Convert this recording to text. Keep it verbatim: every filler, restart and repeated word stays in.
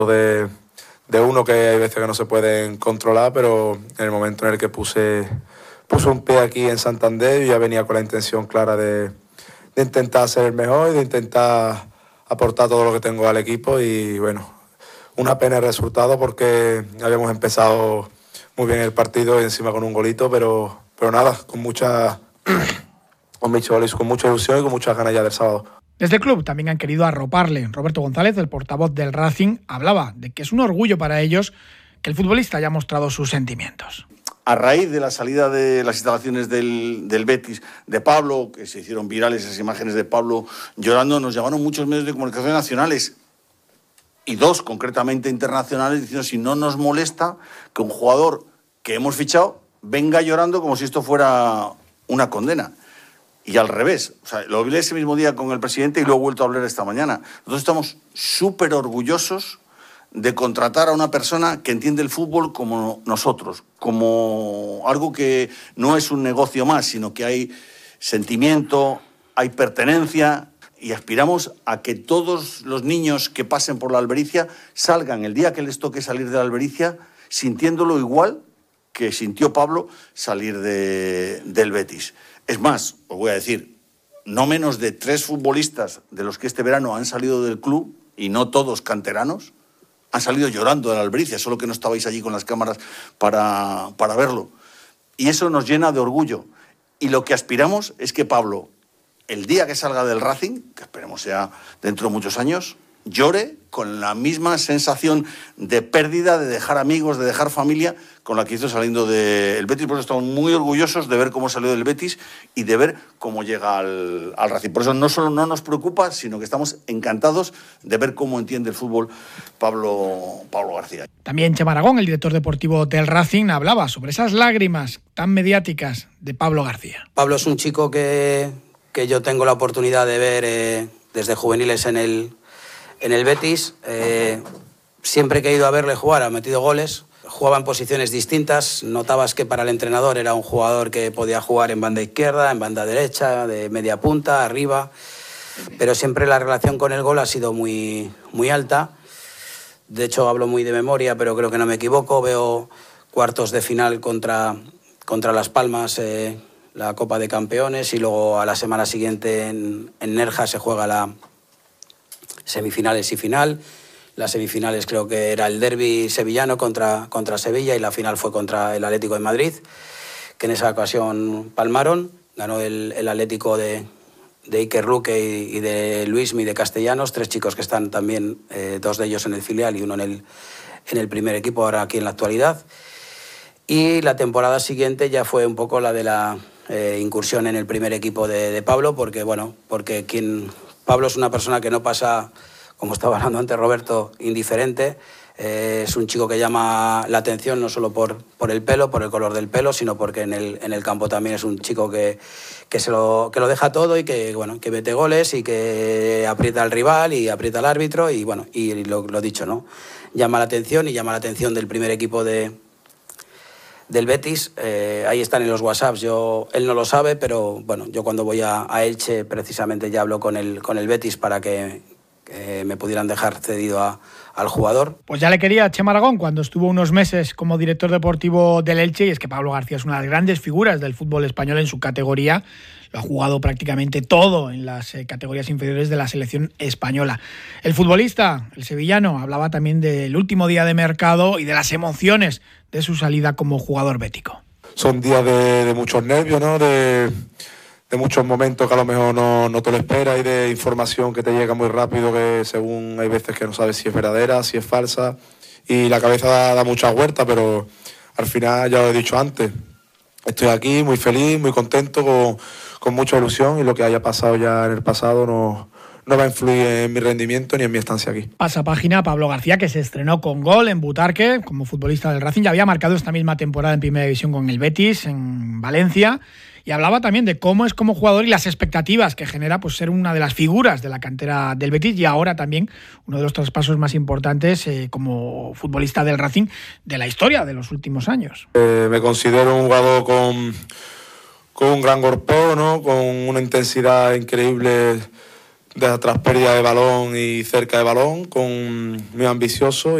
de, de uno que hay veces que no se pueden controlar, pero en el momento en el que puse, puse un pie aquí en Santander, yo ya venía con la intención clara de, de intentar ser el mejor y de intentar aportar todo lo que tengo al equipo. Y bueno, una pena el resultado porque habíamos empezado muy bien el partido y encima con un golito, pero, pero nada, con mucha, con, mucho, con mucha ilusión y con muchas ganas ya del sábado. Desde el club también han querido arroparle. Roberto González, el portavoz del Racing, hablaba de que es un orgullo para ellos que el futbolista haya mostrado sus sentimientos. A raíz de la salida de las instalaciones del, del Betis, de Pablo, que se hicieron virales esas imágenes de Pablo llorando, nos llamaron muchos medios de comunicación nacionales y dos concretamente internacionales diciendo si no nos molesta que un jugador que hemos fichado venga llorando como si esto fuera una condena. Y al revés, o sea, lo hablé ese mismo día con el presidente y lo he vuelto a hablar esta mañana. Nosotros estamos súper orgullosos de contratar a una persona que entiende el fútbol como nosotros, como algo que no es un negocio más, sino que hay sentimiento, hay pertenencia y aspiramos a que todos los niños que pasen por la Albericia salgan el día que les toque salir de la Albericia sintiéndolo igual que sintió Pablo salir de, del Betis. Es más, os voy a decir, no menos de tres futbolistas de los que este verano han salido del club, y no todos canteranos, han salido llorando de la Albericia, solo que no estabais allí con las cámaras para, para verlo. Y eso nos llena de orgullo. Y lo que aspiramos es que Pablo, el día que salga del Racing, que esperemos sea dentro de muchos años, llore con la misma sensación de pérdida, de dejar amigos, de dejar familia, con la que hizo saliendo del Betis. Por eso estamos muy orgullosos de ver cómo salió del Betis y de ver cómo llega al, al Racing. Por eso no solo no nos preocupa, sino que estamos encantados de ver cómo entiende el fútbol Pablo, Pablo García. También Chema Aragón, el director deportivo del Racing, hablaba sobre esas lágrimas tan mediáticas de Pablo García. Pablo es un chico que, que yo tengo la oportunidad de ver eh, desde juveniles en el En el Betis. Eh, siempre que he ido a verle jugar ha metido goles, jugaba en posiciones distintas, notabas que para el entrenador era un jugador que podía jugar en banda izquierda, en banda derecha, de media punta, arriba, pero siempre la relación con el gol ha sido muy, muy alta. De hecho hablo muy de memoria, pero creo que no me equivoco, veo cuartos de final contra, contra Las Palmas, eh, la Copa de Campeones, y luego a la semana siguiente en, en Nerja se juega la semifinales y final. Las semifinales creo que era el derbi sevillano contra, contra Sevilla y la final fue contra el Atlético de Madrid, que en esa ocasión palmaron. Ganó el, el Atlético de, de Iker Luque y, y de Luismi de Castellanos, tres chicos que están también, eh, dos de ellos en el filial y uno en el, en el primer equipo ahora aquí en la actualidad. Y la temporada siguiente ya fue un poco la de la eh, incursión en el primer equipo de, de Pablo, porque bueno, porque quien... Pablo es una persona que no pasa, como estaba hablando antes Roberto, indiferente. Eh, es un chico que llama la atención no solo por, por el pelo, por el color del pelo, sino porque en el, en el campo también es un chico que, que, se lo, que lo deja todo y que, bueno, que mete goles y que aprieta al rival y aprieta al árbitro y, bueno, y lo, lo dicho, ¿no? Llama la atención y llama la atención del primer equipo de... del Betis. Eh, ahí están en los WhatsApps, yo, él no lo sabe, pero bueno, yo cuando voy a, a Elche precisamente ya hablo con el, con el Betis para que, que me pudieran dejar cedido a, al jugador. Pues ya le quería Chema Aragón cuando estuvo unos meses como director deportivo del Elche, y es que Pablo García es una de las grandes figuras del fútbol español en su categoría. Lo ha jugado prácticamente todo en las eh, categorías inferiores de la selección española. El futbolista, el sevillano, hablaba también del último día de mercado y de las emociones de su salida como jugador bético. Son días de, de muchos nervios, ¿no? De, de muchos momentos que a lo mejor no, no te lo esperas y de información que te llega muy rápido, que según hay veces que no sabes si es verdadera, si es falsa, y la cabeza da, da muchas vueltas, pero al final, ya lo he dicho antes, estoy aquí muy feliz, muy contento, con, con mucha ilusión, y lo que haya pasado ya en el pasado no, no va a influir en mi rendimiento ni en mi estancia aquí. Pasa página Pablo García, que se estrenó con gol en Butarque como futbolista del Racing. Ya había marcado esta misma temporada en Primera División con el Betis, en Valencia, y hablaba también de cómo es como jugador y las expectativas que genera pues ser una de las figuras de la cantera del Betis, y ahora también uno de los traspasos más importantes eh, como futbolista del Racing de la historia de los últimos años. Eh, me considero un jugador con, con un gran golpeo, ¿no? Con una intensidad increíble de tras pérdida de balón y cerca de balón, con muy ambicioso.